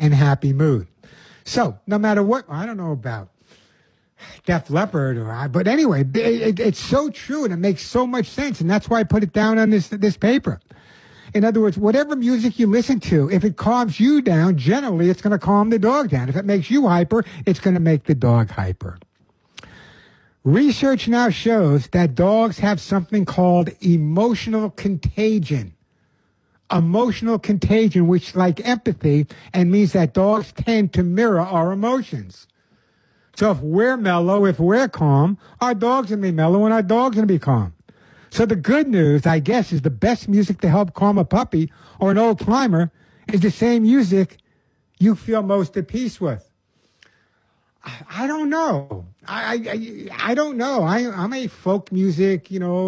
and happy mood. So no matter what, I don't know about Def Leppard but anyway, it's so true and it makes so much sense. And that's why I put it down on this paper. In other words, whatever music you listen to, if it calms you down, generally it's going to calm the dog down. If it makes you hyper, it's going to make the dog hyper. Research now shows that dogs have something called emotional contagion. Emotional contagion, which like empathy, and means that dogs tend to mirror our emotions. So if we're mellow, if we're calm, our dog's going to be mellow and our dog's going to be calm. So the good news, I guess, is the best music to help calm a puppy or an old climber is the same music you feel most at peace with. I don't know. I don't know. I'm a folk music,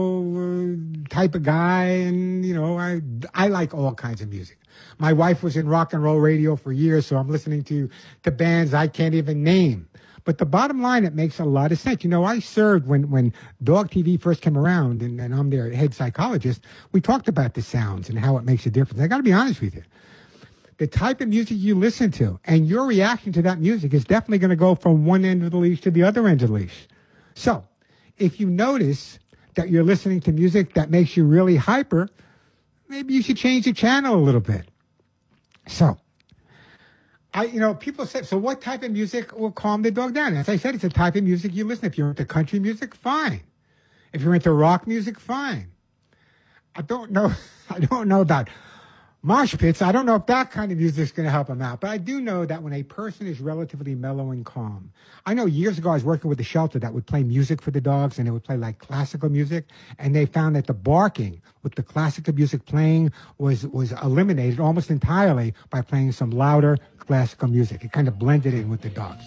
type of guy, and, I like all kinds of music. My wife was in rock and roll radio for years, so I'm listening to bands I can't even name. But the bottom line, it makes a lot of sense. I served when Dog TV first came around, and I'm their head psychologist. We talked about the sounds and how it makes a difference. I got to be honest with you. The type of music you listen to and your reaction to that music is definitely going to go from one end of the leash to the other end of the leash. So if you notice that you're listening to music that makes you really hyper, maybe you should change the channel a little bit. So people say, so what type of music will calm the dog down? As I said, it's a type of music you listen. If you're into country music, fine. If you're into rock music, fine. I don't know about mosh pits. I don't know if that kind of music is going to help them out. But I do know that when a person is relatively mellow and calm, I know years ago I was working with a shelter that would play music for the dogs, and they would play like classical music. And they found that the barking with the classical music playing was eliminated almost entirely by playing some louder classical music. It kind of blended in with the dogs.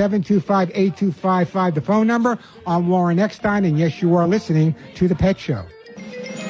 877-725-8255, the phone number. I'm Warren Eckstein, and yes, you are listening to The Pet Show.